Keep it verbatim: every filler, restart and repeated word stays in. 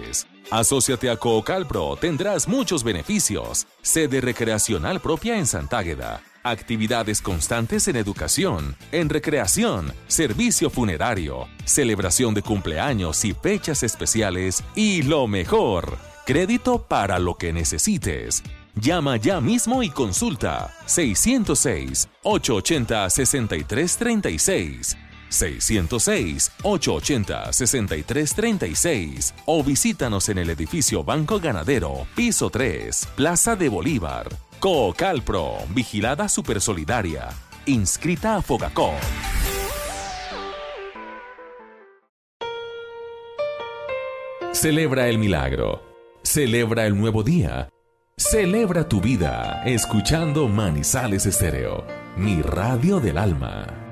Manizales. Asóciate a Coocalpro, tendrás muchos beneficios. Sede recreacional propia en Santágueda. Actividades constantes en educación, en recreación, servicio funerario, celebración de cumpleaños y fechas especiales y lo mejor, crédito para lo que necesites. Llama ya mismo y consulta seiscientos seis, ochocientos ochenta, sesenta y tres treinta y seis. seiscientos seis, ochocientos ochenta, sesenta y tres treinta y seis o visítanos en el edificio Banco Ganadero, piso tres, Plaza de Bolívar. Coocalpro, vigilada supersolidaria, inscrita a Fogacop. Celebra el milagro. Celebra el nuevo día. Celebra tu vida escuchando Manizales Estéreo, mi radio del alma.